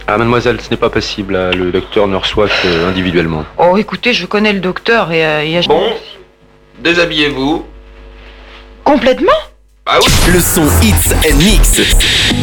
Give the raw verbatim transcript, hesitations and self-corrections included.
Ah, mademoiselle, ce n'est pas possible, là. Le docteur ne reçoit que individuellement. Oh, écoutez, je connais le docteur et... Euh, et... Bon, déshabillez-vous. Complètement? Ah oui. Le son Hits and Mix.